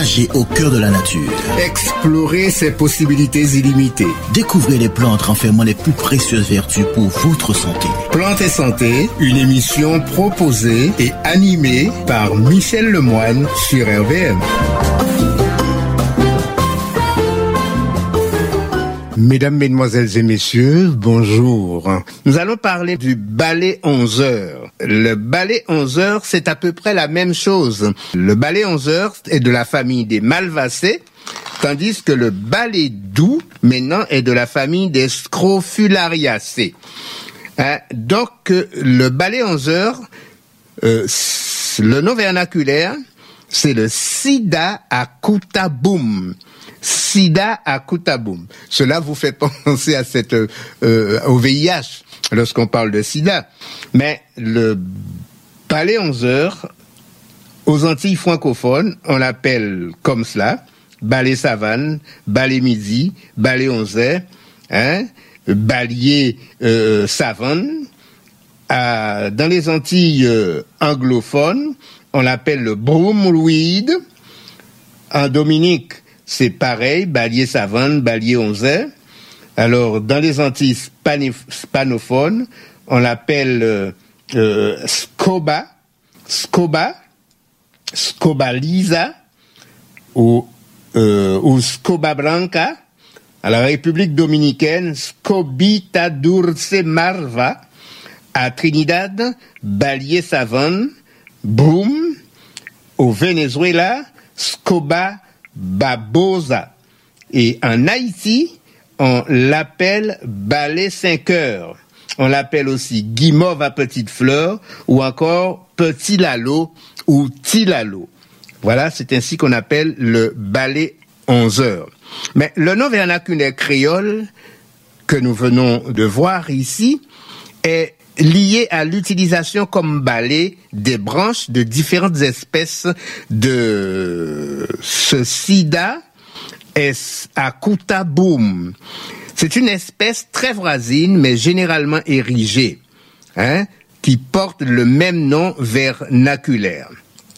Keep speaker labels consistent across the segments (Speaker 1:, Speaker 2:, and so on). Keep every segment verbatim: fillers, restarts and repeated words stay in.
Speaker 1: Nagez au cœur de la nature.
Speaker 2: Explorez ses possibilités illimitées.
Speaker 1: Découvrez les plantes renfermant les plus précieuses vertus pour votre santé.
Speaker 2: Plantes et santé, une émission proposée et animée par Michel Lemoine sur R V M. Mesdames, Mesdemoiselles et Messieurs, bonjour. Nous allons parler du ballet onze heures. Le ballet onze heures, c'est à peu près la même chose. Le ballet onze heures est de la famille des Malvacées, tandis que le ballet doux, maintenant, est de la famille des Scrofulariacées. Hein? Donc, le ballet onze heures, euh, le nom vernaculaire, c'est le Sida Akutaboum. Sida Akutaboum. Cela vous fait penser à cette euh, au V I H lorsqu'on parle de sida. Mais le ballet onze heures, aux Antilles francophones, on l'appelle comme cela, ballet savane, ballet midi, ballet onze heures, hein, ballet euh, savane. À, dans les Antilles euh, anglophones, on l'appelle le broomweed. En Dominique, c'est pareil, ballier savane, ballier onze heures. Alors, dans les Antilles spanif- spanophones, on l'appelle euh, euh, scoba, scoba, scoba lisa, ou, euh, ou scoba blanca. À la République dominicaine, scobita dulce marva. À Trinidad, ballier savane, broom. Au Venezuela, scoba babosa. Et en Haïti, on l'appelle ballet cinq heures. On l'appelle aussi guimauve à petites fleurs ou encore petit lalo ou tilalo. Voilà, c'est ainsi qu'on appelle le ballet onze heures. Mais le nom vernaculaire créole que nous venons de voir ici est lié à l'utilisation comme balai des branches de différentes espèces de ce Sida Akutaboum. C'est une espèce très voisine, mais généralement érigée, hein, qui porte le même nom vernaculaire.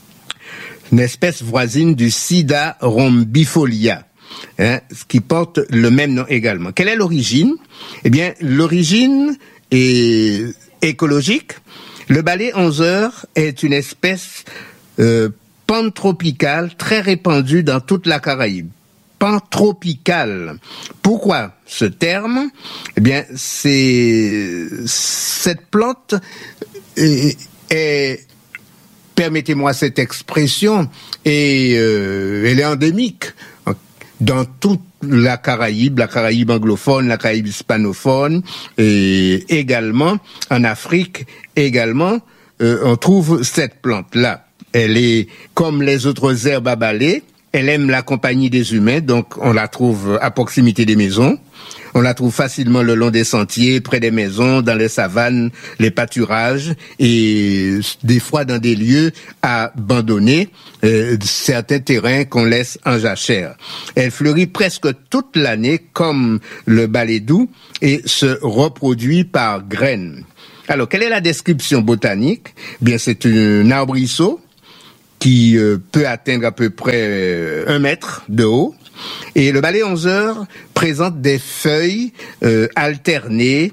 Speaker 2: Une espèce voisine du Sida rhombifolia, hein, qui porte le même nom également. Quelle est l'origine? Eh bien, l'origine est écologique. Le ballet onze heures est une espèce euh, pantropicale très répandue dans toute la Caraïbe. Pantropicale. Pourquoi ce terme? Eh bien, c'est cette plante est, est permettez-moi cette expression, et euh, elle est endémique dans toute la Caraïbe, la Caraïbe anglophone, la Caraïbe hispanophone, et également en Afrique, également, euh, on trouve cette plante-là. Elle est comme les autres herbes à balai, elle aime la compagnie des humains, donc on la trouve à proximité des maisons. On la trouve facilement le long des sentiers, près des maisons, dans les savanes, les pâturages, et des fois dans des lieux abandonnés, euh, certains terrains qu'on laisse en jachère. Elle fleurit presque toute l'année comme le balai doux et se reproduit par graines. Alors, quelle est la description botanique? Bien, c'est un arbrisseau qui euh, peut atteindre à peu près euh, un mètre de haut. Et le balai onze heures présente des feuilles euh, alternées,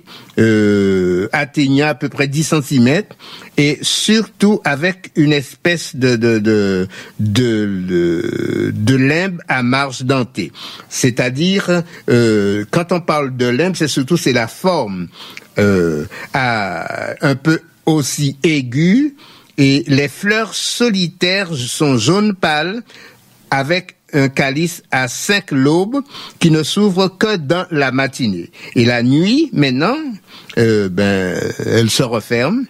Speaker 2: euh, atteignant à peu près dix centimètres, et surtout avec une espèce de de de de, de, de limbe à marge dentée. C'est-à-dire, euh, quand on parle de limbe, c'est surtout c'est la forme euh, à, un peu aussi aiguë, et les fleurs solitaires sont jaune pâle avec un calice à cinq lobes qui ne s'ouvre que dans la matinée. Et la nuit, maintenant, euh, ben, elle se referme.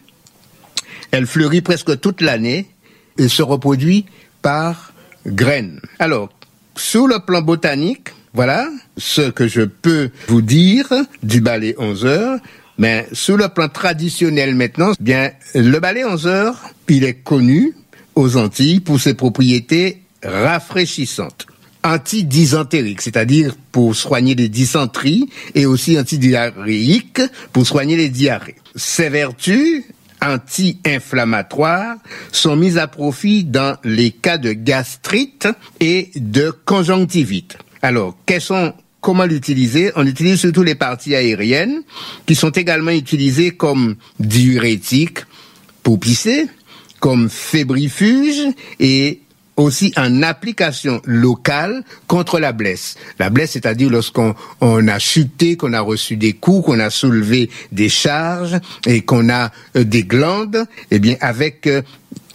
Speaker 2: Elle fleurit presque toute l'année et se reproduit par graines. Alors, sur le plan botanique, voilà ce que je peux vous dire du balai onze heures. Mais sur le plan traditionnel maintenant, bien, le balai onze heures, il est connu aux Antilles pour ses propriétés rafraîchissante, antidysentérique, c'est-à-dire pour soigner les dysenteries, et aussi antidiarrhéique pour soigner les diarrhées. Ses vertus anti-inflammatoires sont mises à profit dans les cas de gastrite et de conjonctivite. Alors, quels sont Comment l'utiliser? On utilise surtout les parties aériennes, qui sont également utilisées comme diurétiques pour pisser, comme fébrifuge et aussi en application locale contre la blesse. La blesse, c'est-à-dire lorsqu'on on a chuté, qu'on a reçu des coups, qu'on a soulevé des charges et qu'on a euh, des glandes, eh bien avec euh,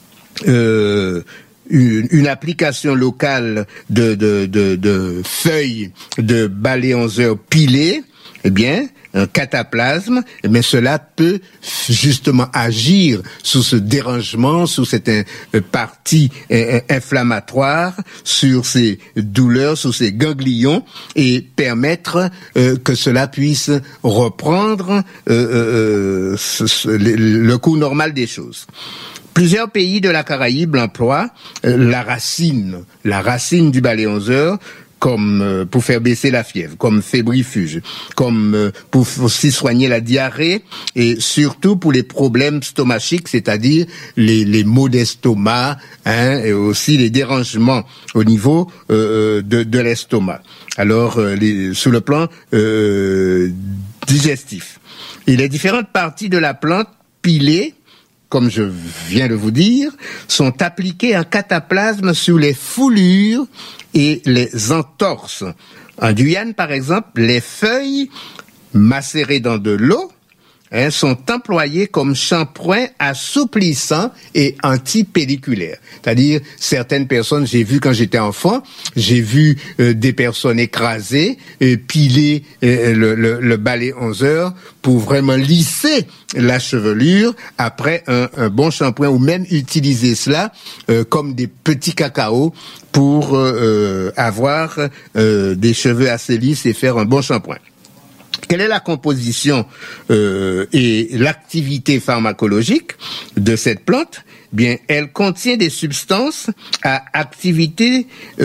Speaker 2: euh, Une, une application locale de, de, de, de feuilles de balai onze heures pilées, eh bien, un cataplasme, eh bien, cela peut justement agir sur ce dérangement, sur cette euh, partie euh, inflammatoire, sur ces douleurs, sur ces ganglions, et permettre euh, que cela puisse reprendre euh, euh, ce, ce, le, le cours normal des choses. Plusieurs pays de la Caraïbe emploient euh, la racine, la racine du balai onze heures, comme euh, pour faire baisser la fièvre, comme fébrifuge, comme euh, pour aussi soigner la diarrhée et surtout pour les problèmes stomachiques, c'est-à-dire les, les maux d'estomac, hein, et aussi les dérangements au niveau euh, de, de l'estomac. Alors, euh, les, sur le plan euh, digestif. Et les différentes parties de la plante pilées, comme je viens de vous dire, sont appliquées en cataplasme sur les foulures et les entorses. En Guyane, par exemple, les feuilles macérées dans de l'eau hein, sont employées comme shampoing assouplissant et antipelliculaire. C'est-à-dire, certaines personnes, j'ai vu quand j'étais enfant, j'ai vu euh, des personnes écrasées, euh, piler euh, le, le, le balai onze heures pour vraiment lisser la chevelure après un, un bon shampoing, ou même utiliser cela euh, comme des petits cacao pour euh, avoir euh, des cheveux assez lisses et faire un bon shampoing. Quelle est la composition euh, et l'activité pharmacologique de cette plante? Bien, elle contient des substances à activité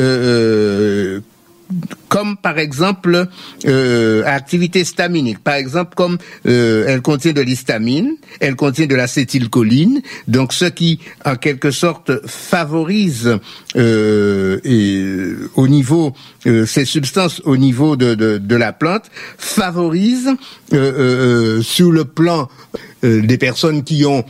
Speaker 2: euh, comme par exemple euh, activité staminique, par exemple comme euh, elle contient de l'histamine, elle contient de l'acétylcholine, donc ce qui en quelque sorte favorise euh, et, au niveau euh, ces substances au niveau de, de, de la plante favorisent euh, euh, sur le plan euh, des personnes qui ont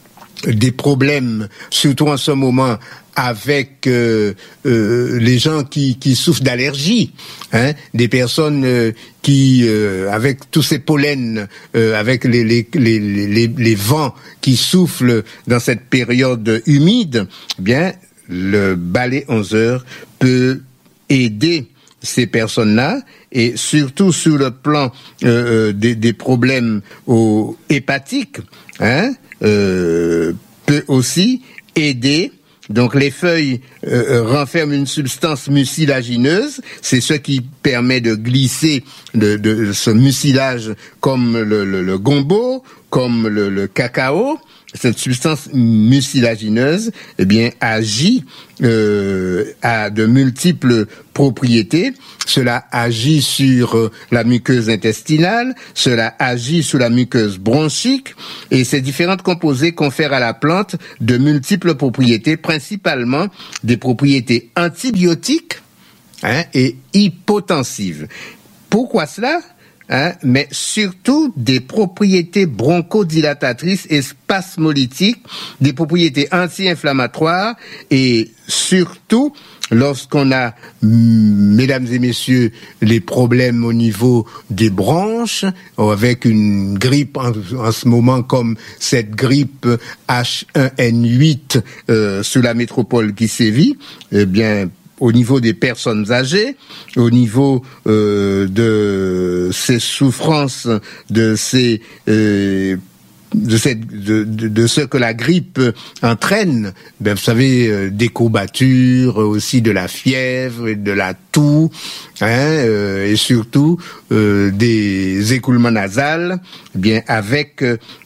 Speaker 2: des problèmes, surtout en ce moment, avec euh, euh, les gens qui, qui souffrent d'allergies, hein, des personnes euh, qui, euh, avec tous ces pollens, euh, avec les, les, les, les, les vents qui soufflent dans cette période humide, eh bien, le balai onze heures peut aider ces personnes-là, et surtout sur le plan euh, des, des problèmes au, hépatiques, hein, euh, peut aussi aider. Donc les feuilles euh, renferment une substance mucilagineuse, c'est ce qui permet de glisser de, de ce mucilage comme le, le, le gombo, comme le, le cacao. Cette substance mucilagineuse, eh bien, agit euh, à de multiples propriétés. Cela agit sur euh, la muqueuse intestinale, cela agit sur la muqueuse bronchique, et ces différentes composés confèrent à la plante de multiples propriétés, principalement des propriétés antibiotiques hein, et hypotensives. Pourquoi cela ? Hein, mais surtout des propriétés bronchodilatatrices et spasmolytiques, des propriétés anti-inflammatoires, et surtout lorsqu'on a, mesdames et messieurs, les problèmes au niveau des branches, avec une grippe en, en ce moment comme cette grippe H un N huit euh, sur la métropole qui sévit, eh bien, au niveau des personnes âgées, au niveau euh, de ces souffrances, de ces euh, de, cette, de, de, de ce que la grippe entraîne, ben, vous savez, euh, des courbatures, aussi de la fièvre, de la toux, hein, euh, et surtout euh, des écoulements nasales, bien avec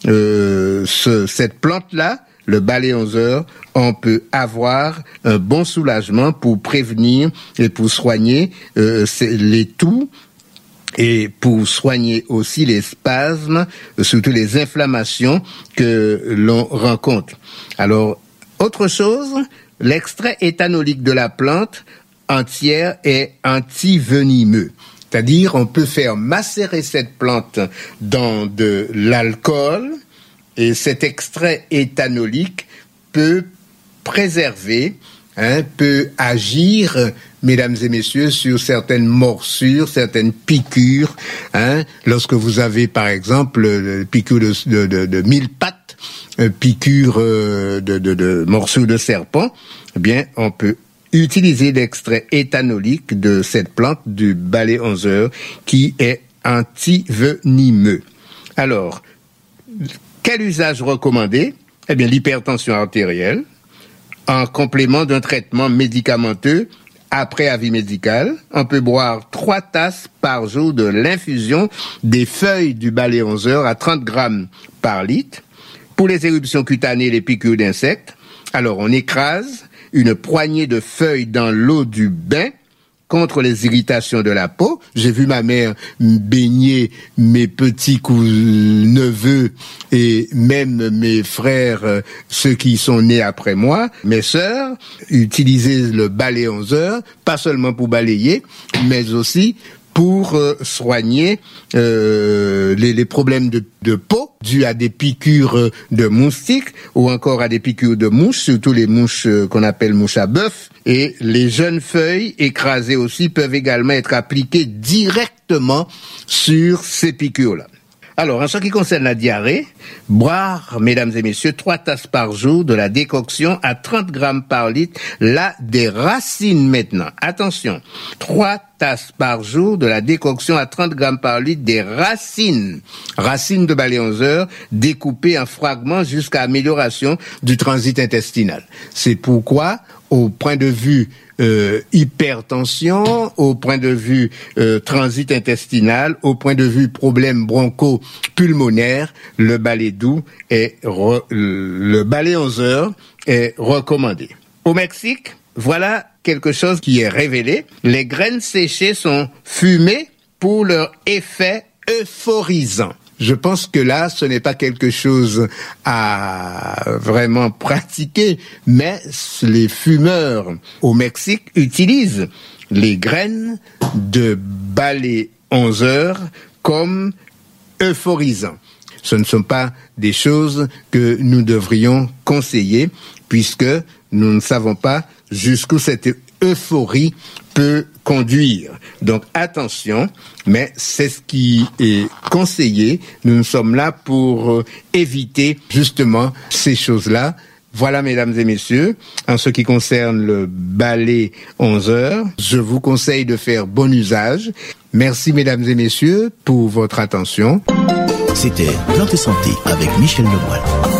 Speaker 2: euh, ce, cette plante-là, le balai onze heures, on peut avoir un bon soulagement pour prévenir et pour soigner euh, les toux et pour soigner aussi les spasmes, surtout les inflammations que l'on rencontre. Alors, autre chose, l'extrait éthanolique de la plante entière est antivenimeux. C'est-à-dire, on peut faire macérer cette plante dans de l'alcool et cet extrait éthanolique peut préserver, hein, peut agir, mesdames et messieurs, sur certaines morsures, certaines piqûres. Hein, lorsque vous avez, par exemple, piqûre de, de, de, de mille pattes, piqûre de, de, de morceaux de serpent, eh bien, on peut utiliser l'extrait éthanolique de cette plante du balai onze heures qui est antivenimeux. Alors, quel usage recommandé? Eh bien, l'hypertension artérielle, en complément d'un traitement médicamenteux après avis médical. On peut boire trois tasses par jour de l'infusion des feuilles du balai onze heures à trente grammes par litre. Pour les éruptions cutanées et les piqûres d'insectes, alors on écrase une poignée de feuilles dans l'eau du bain contre les irritations de la peau. J'ai vu ma mère baigner mes petits neveux et même mes frères, ceux qui sont nés après moi, mes sœurs, utiliser le balai onze heures, pas seulement pour balayer, mais aussi pour euh, soigner euh, les, les problèmes de, de peau dus à des piqûres de moustiques ou encore à des piqûres de mouches, surtout les mouches euh, qu'on appelle mouches à bœuf. Et les jeunes feuilles écrasées aussi peuvent également être appliquées directement sur ces piqûres-là. Alors, en ce qui concerne la diarrhée, boire, mesdames et messieurs, trois tasses par jour de la décoction à trente grammes par litre, là, des racines maintenant. Attention, trois tasses par jour de la décoction à trente grammes par litre des racines. Racines de balai onze heures, découpées en fragments jusqu'à amélioration du transit intestinal. C'est pourquoi, au point de vue Euh, hypertension, au point de vue euh, transit intestinal, au point de vue problème broncho-pulmonaire, le balai doux est re, le balai onze heures est recommandé. Au Mexique, voilà quelque chose qui est révélé. Les graines séchées sont fumées pour leur effet euphorisant. Je pense que là, ce n'est pas quelque chose à vraiment pratiquer, mais les fumeurs au Mexique utilisent les graines de balai onze heures comme euphorisants. Ce ne sont pas des choses que nous devrions conseiller, puisque nous ne savons pas jusqu'où cette euphorie peut conduire. Donc attention, mais c'est ce qui est conseillé. Nous sommes là pour euh, éviter justement ces choses-là. Voilà, mesdames et messieurs, en ce qui concerne le balai onze heures, je vous conseille de faire bon usage. Merci, mesdames et messieurs, pour votre attention.
Speaker 1: C'était Plantes et Santé avec Michel Lemoine.